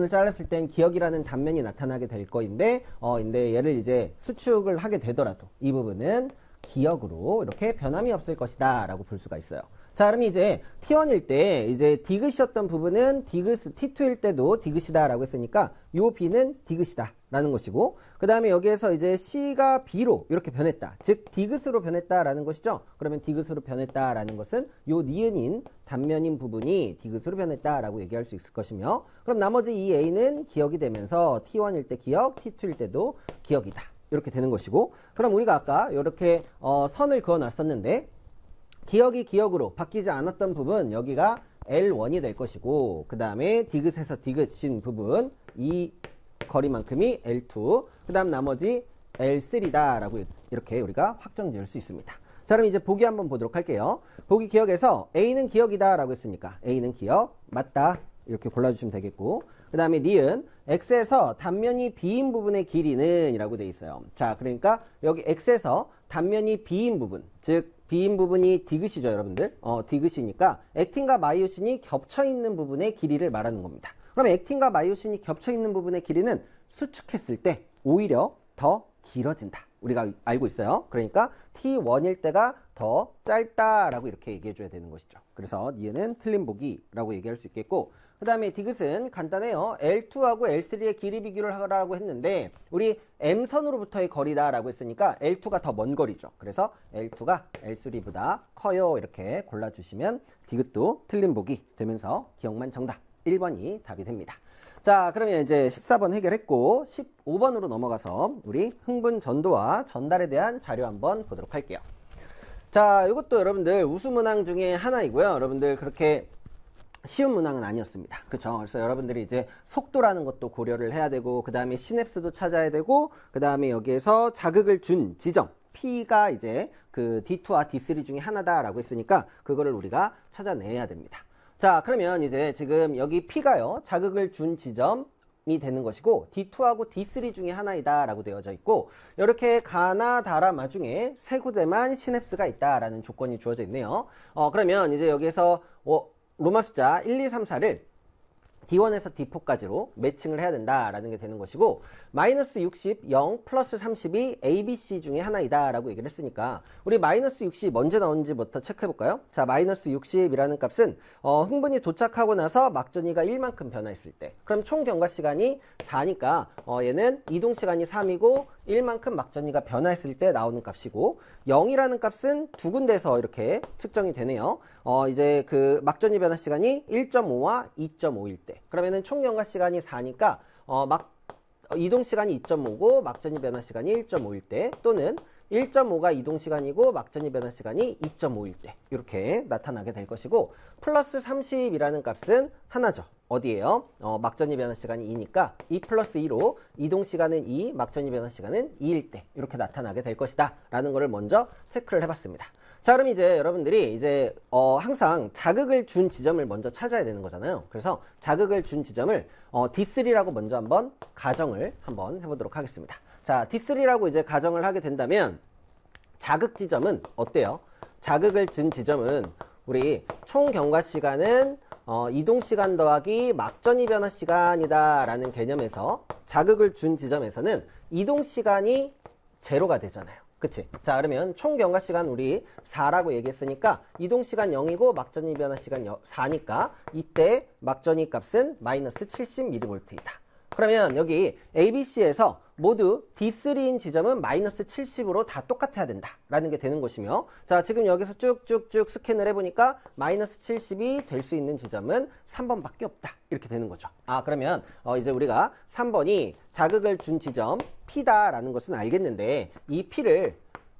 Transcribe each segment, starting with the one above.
잘랐을 땐 기억이라는 단면이 나타나게 될 거인데, 근데 얘를 이제 수축을 하게 되더라도 이 부분은 기억으로 이렇게 변함이 없을 것이다 라고 볼 수가 있어요. 자, 그럼 이제 T1일 때 이제 디귿이었던 부분은 디귿, T2일 때도 디귿이다 라고 했으니까 요 B는 디귿이다 라는 것이고, 그 다음에 여기에서 이제 C가 B로 이렇게 변했다. 즉 디귿으로 변했다 라는 것이죠. 그러면 디귿으로 변했다 라는 것은 요 니은인 단면인 부분이 디귿으로 변했다 라고 얘기할 수 있을 것이며, 그럼 나머지 이 A는 기억이 되면서 T1일 때 기억, T2일 때도 기억이다 이렇게 되는 것이고, 그럼 우리가 아까 이렇게 선을 그어 놨었는데 기억이 기억으로 바뀌지 않았던 부분 여기가 L1이 될 것이고, 그 다음에 디귿에서 디귿인 부분 이 거리만큼이 L2, 그 다음 나머지 L3다 라고 이렇게 우리가 확정 지을 수 있습니다. 자, 그럼 이제 보기 한번 보도록 할게요. 보기 기억에서 A는 기억이다 라고 했으니까 A는 기억 맞다 이렇게 골라주시면 되겠고, 그 다음에 니은 X에서 단면이 B인 부분의 길이는 이라고 되어 있어요. 자, 그러니까 여기 X에서 단면이 B인 부분, 즉 B인 부분이 디귿이죠 여러분들. 디귿이니까 액틴과 마이오신이 겹쳐있는 부분의 길이를 말하는 겁니다. 그럼 액틴과 마이오신이 겹쳐있는 부분의 길이는 수축했을 때 오히려 더 길어진다 우리가 알고 있어요. 그러니까 T1일 때가 더 짧다라고 이렇게 얘기해줘야 되는 것이죠. 그래서 니은은 틀린 보기라고 얘기할 수 있겠고, 그 다음에 디귿은 간단해요. L2하고 L3의 길이 비교를 하라고 했는데 우리 M선으로부터의 거리다 라고 했으니까 L2가 더 먼 거리죠. 그래서 L2가 L3보다 커요 이렇게 골라주시면 디귿도 틀린 보기 되면서 기억만 정답 1번이 답이 됩니다. 자, 그러면 이제 14번 해결했고 15번으로 넘어가서 우리 흥분 전도와 전달에 대한 자료 한번 보도록 할게요. 자, 이것도 여러분들 우수 문항 중에 하나이고요. 여러분들 그렇게 쉬운 문항은 아니었습니다. 그쵸? 그래서 여러분들이 이제 속도라는 것도 고려를 해야 되고, 그 다음에 시냅스도 찾아야 되고, 그 다음에 여기에서 자극을 준 지점 P가 이제 그 D2와 D3 중에 하나다라고 했으니까 그거를 우리가 찾아내야 됩니다. 자, 그러면 이제 지금 여기 P가요 자극을 준 지점이 되는 것이고 D2하고 D3 중에 하나이다 라고 되어져 있고, 이렇게 가나 다라 마중에 세 군데만 시냅스가 있다라는 조건이 주어져 있네요. 그러면 이제 여기에서 로마 숫자 1, 2, 3, 4를 D1에서 D4까지로 매칭을 해야 된다라는 게 되는 것이고, 마이너스 60, 0, 플러스 30이 A, B, C 중에 하나이다 라고 얘기를 했으니까 우리 마이너스 60 언제 나오는지부터 체크해 볼까요? 자, 마이너스 60이라는 값은 흥분이 도착하고 나서 막전이가 1만큼 변화했을 때, 그럼 총 경과 시간이 4니까 얘는 이동 시간이 3이고 1만큼 막전이가 변화했을 때 나오는 값이고, 0이라는 값은 두 군데에서 이렇게 측정이 되네요. 이제 그 막전이 변화 시간이 1.5와 2.5일 때, 그러면은 총 경과 시간이 4니까 이동 시간이 2.5고 막전이 변화 시간이 1.5일 때, 또는 1.5가 이동 시간이고 막전이 변화 시간이 2.5일 때 이렇게 나타나게 될 것이고, 플러스 30이라는 값은 하나죠. 어디에요? 막전이 변화 시간이 2니까 2 플러스 2로 이동 시간은 2, 막전이 변화 시간은 2일 때 이렇게 나타나게 될 것이다 라는 거를 먼저 체크를 해봤습니다. 자, 그럼 이제 여러분들이 이제 항상 자극을 준 지점을 먼저 찾아야 되는 거잖아요. 그래서 자극을 준 지점을 D3라고 먼저 한번 가정을 한번 해보도록 하겠습니다. 자, D3라고 이제 가정을 하게 된다면 자극 지점은 어때요? 자극을 준 지점은 우리 총 경과 시간은 이동 시간 더하기 막전이 변화 시간이다 라는 개념에서 자극을 준 지점에서는 이동 시간이 제로가 되잖아요. 그치? 자, 그러면 총 경과 시간 우리 4라고 얘기했으니까 이동 시간 0이고 막전이 변화 시간 4니까 이때 막전이 값은 마이너스 70mV이다. 그러면 여기 ABC에서 모두 D3인 지점은 마이너스 70으로 다 똑같아야 된다 라는 게 되는 것이며, 자, 지금 여기서 쭉쭉쭉 스캔을 해보니까 마이너스 70이 될 수 있는 지점은 3번밖에 없다 이렇게 되는 거죠. 그러면 이제 우리가 3번이 자극을 준 지점 P다 라는 것은 알겠는데 이 P를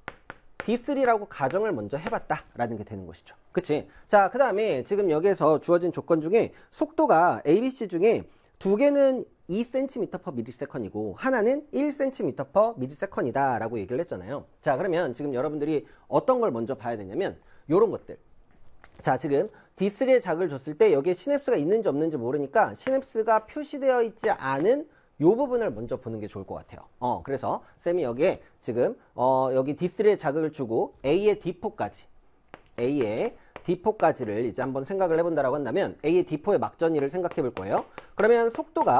D3라고 가정을 먼저 해봤다 라는 게 되는 것이죠. 그치? 자, 그 다음에 지금 여기에서 주어진 조건 중에 속도가 ABC 중에 두 개는 2cm/ms이고 하나는 1cm/ms이다 라고 얘기를 했잖아요. 자, 그러면 지금 여러분들이 어떤 걸 먼저 봐야 되냐면 요런 것들. 자, 지금 D3에 자극을 줬을 때 여기에 시냅스가 있는지 없는지 모르니까 시냅스가 표시되어 있지 않은 요 부분을 먼저 보는 게 좋을 것 같아요. 그래서 쌤이 여기에 지금 여기 D3에 자극을 주고 A의 D4까지를 이제 한번 생각을 해본다라고 한다면 A의 D4의 막전이를 생각해 볼 거예요. 그러면 속도가